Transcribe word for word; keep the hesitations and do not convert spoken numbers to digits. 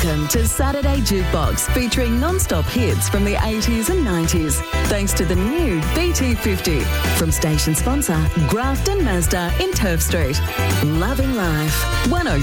Welcome to Saturday Jukebox, featuring non-stop hits from the eighties and nineties. Thanks to the new B T fifty from station sponsor Grafton Mazda in Turf Street. Loving life. one oh